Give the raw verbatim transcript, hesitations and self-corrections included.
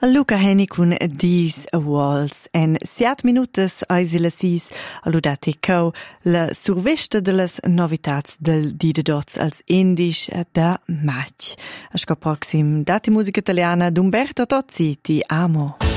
Luca Henny con These Walls en siat minutas eisi la sis alludati co la survesta de las novitats del Dide Dots als Indisch da Match. A sco proxim dati musica italiana d'Umberto Tozzi, Ti amo.